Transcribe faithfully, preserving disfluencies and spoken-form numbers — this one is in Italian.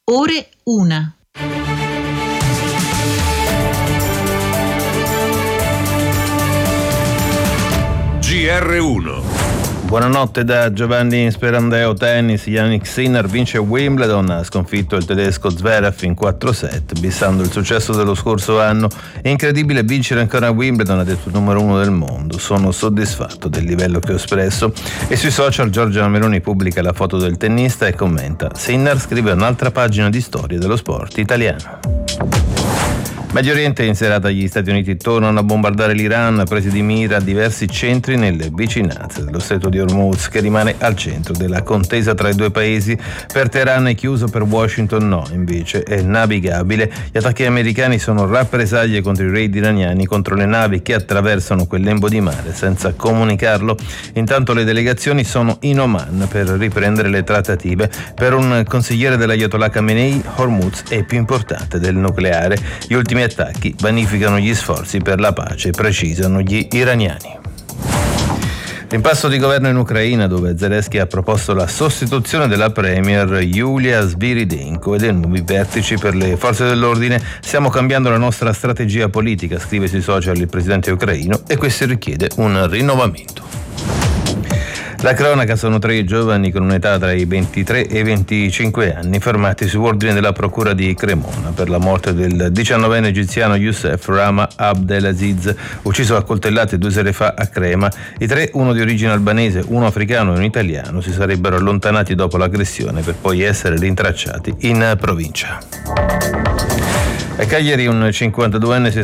Ore una. G R uno. Buonanotte da Giovanni Sperandeo. Tennis. Jannik Sinner vince Wimbledon, ha sconfitto il tedesco Zverev in quattro set, bissando il successo dello scorso anno. È incredibile vincere ancora a Wimbledon, ha detto il numero uno del mondo. Sono soddisfatto del livello che ho espresso. E sui social Giorgia Meloni pubblica la foto del tennista e commenta: Sinner scrive un'altra pagina di storia dello sport italiano. Medio Oriente, in serata gli Stati Uniti tornano a bombardare l'Iran, presi di mira diversi centri nelle vicinanze dello stretto di Hormuz, che rimane al centro della contesa tra i due paesi. Per Teheran è chiuso, per Washington no, invece è navigabile. Gli attacchi americani sono rappresaglie contro i raid iraniani contro le navi che attraversano quel lembo di mare senza comunicarlo. Intanto le delegazioni sono in Oman per riprendere le trattative. Per un consigliere dell'Ayatollah Khamenei, Hormuz è più importante del nucleare. Gli ultimi attacchi vanificano gli sforzi per la pace, precisano gli iraniani. L'impasto di governo in Ucraina, dove Zelensky ha proposto la sostituzione della premier Yulia Sviridenko e dei nuovi vertici per le forze dell'ordine. Stiamo cambiando la nostra strategia politica, scrive sui social il presidente ucraino, e questo richiede un rinnovamento. La cronaca: sono tre giovani con un'età tra i ventitré e i venticinque anni fermati su ordine della procura di Cremona per la morte del diciannovenne egiziano Youssef Rama Abdelaziz, ucciso a coltellate due sere fa a Crema. I tre, uno di origine albanese, uno africano e un italiano, si sarebbero allontanati dopo l'aggressione per poi essere rintracciati in provincia. A Cagliari un cinquantaduenne si